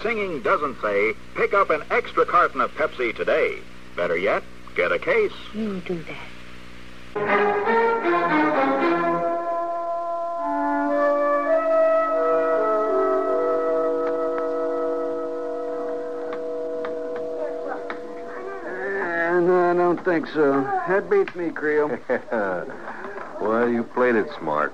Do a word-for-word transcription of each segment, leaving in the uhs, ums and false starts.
singing doesn't say, pick up an extra carton of Pepsi today. Better yet, get a case. You do that. No, I don't think so. That beats me, Creel. Well, you played it smart.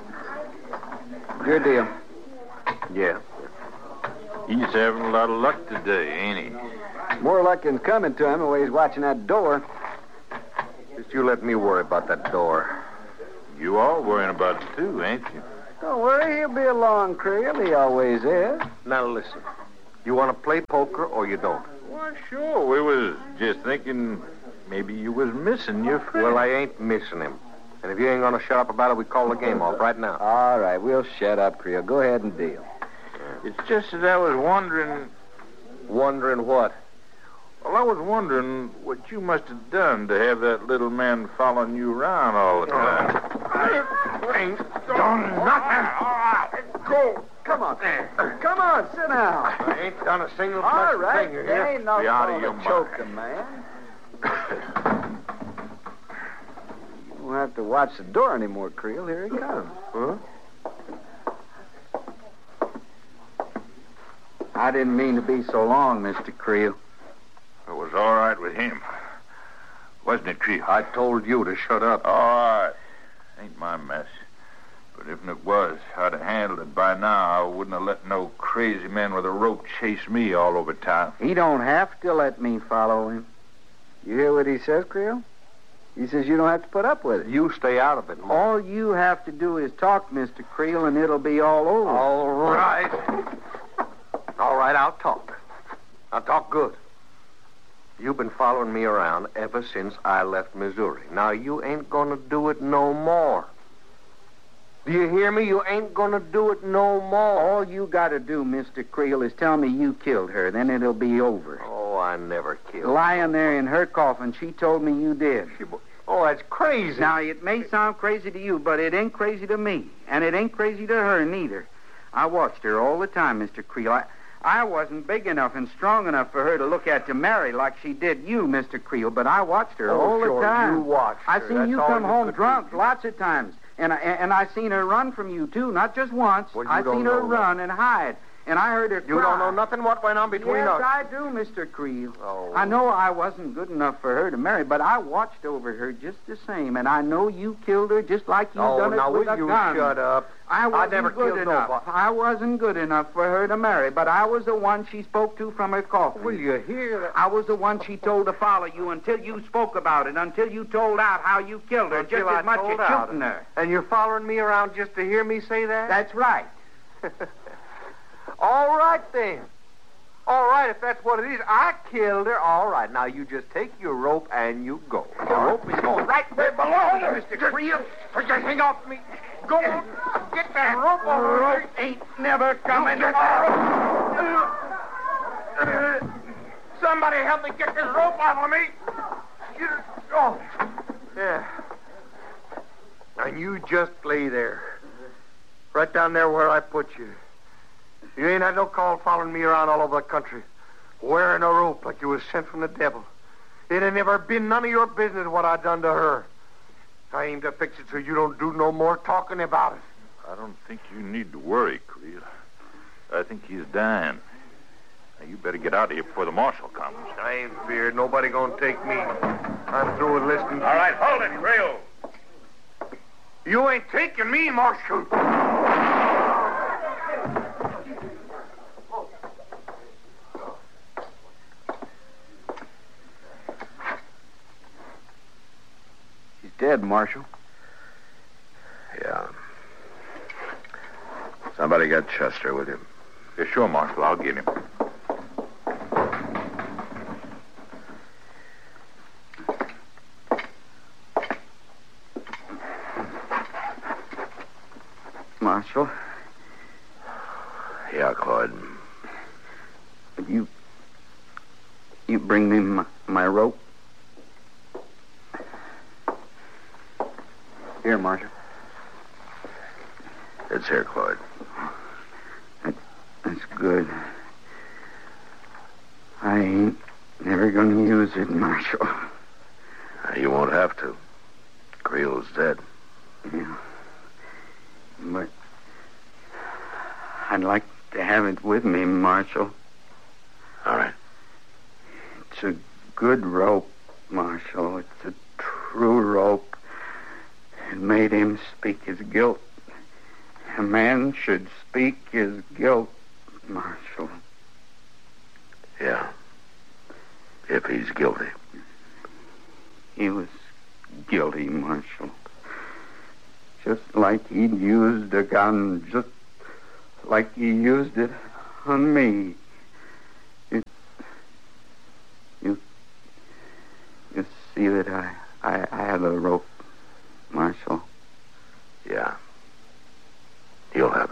Good deal. Yeah. He's having a lot of luck today, ain't he? More luck than's coming to him the way he's watching that door. Just you let me worry about that door. You all worrying about it, too, ain't you? Don't worry, he'll be along, Creel. He always is. Now, listen. You want to play poker or you don't? Well, sure. We was just thinking maybe you was missing your friend. Well, I ain't missing him. And if you ain't going to shut up about it, we call the game off right now. All right, we'll shut up, Creel. Go ahead and deal. It's just that I was wondering... Wondering what? Well, I was wondering what you must have done to have that little man following you around all the time. I ain't done nothing. All right, go. Come on. Come on, sit down. I ain't done a single All right, thing. You there hear? ain't no Be out of call your to mind. choke him, man. You don't have to watch the door anymore, Creel. Here he comes. Huh? I didn't mean to be so long, Mister Creel. It was all right with him. Wasn't it, Chief? I told you to shut up. All right. Ain't my mess. But if it was, I'd have handled it by now. I wouldn't have let no crazy man with a rope chase me all over town. He don't have to let me follow him. You hear what he says, Creel? He says you don't have to put up with it. You stay out of it, Mom. All you have to do is talk, Mister Creel, and it'll be all over. All right. All right, I'll talk. I'll talk good. You've been following me around ever since I left Missouri. Now, you ain't gonna do it no more. Do you hear me? You ain't gonna do it no more. All you got to do, Mister Creel, is tell me you killed her. Then it'll be over. Oh, I never killed her. Lying there in her coffin, she told me you did. She... Oh, that's crazy. Now, it may sound crazy to you, but it ain't crazy to me. And it ain't crazy to her, neither. I watched her all the time, Mister Creel. I, I wasn't big enough and strong enough for her to look at to marry like she did you, Mister Creel, but I watched her Oh, all sure, the time. you watched I her. seen That's you all come you home could drunk do. lots of times. And I, and I seen her run from you, too, not just once. Well, you I don't seen her know run and hide. And I heard her You cry. don't know nothing what went on between yes, us. I do, Mister Creel. Oh. I know I wasn't good enough for her to marry, but I watched over her just the same, and I know you killed her just like you Oh, done it now with will a you gun. shut up? I wasn't never good killed enough. nobody. I wasn't good enough for her to marry, but I was the one she spoke to from her coffin. Will you hear that? I was the one she told to follow you until you spoke about it, until you told out how you killed her, Until just I as much told as out. shooting her. And you're following me around just to hear me say that? That's right. All right, then. All right, if that's what it is. I killed her. All right. Now, you just take your rope and you go. The rope is going right where it belongs, Mister Creel. Put your thing off me. Go on. Get that rope off me. Rope ain't never coming. Somebody help me get this rope off of me. You- Oh. Yeah. And you just lay there. Right down there where I put you. You ain't had no call following me around all over the country, wearing a rope like you was sent from the devil. It ain't never been none of your business what I done to her. I aim to fix it so you don't do no more talking about it. I don't think you need to worry, Creel. I think he's dying. Now, you better get out of here before the marshal comes. I ain't feared. Nobody gonna take me. I'm through with listening. All right, hold it, Creel. You ain't taking me, Marshal. He's dead, Marshal. Yeah. Somebody got Chester with him. Yeah, sure, Marshal. I'll get him. Marshal, Yeah, Claude. you... You bring me my, my rope? Here, Marshal. It's here, Claude. That's good. I ain't never going to use it, Marshal. You won't have to. Creel's dead. Yeah. But I'd like to have it with me, Marshal. All right. It's a good rope, Marshal. It's a true rope. It made him speak his guilt. A man should speak his guilt, Marshal. Yeah. If he's guilty. He was guilty, Marshal. Just like he'd used a gun, just like he used it on me. You, you, you see that I, I, I have a rope, Marshal. Yeah. You'll have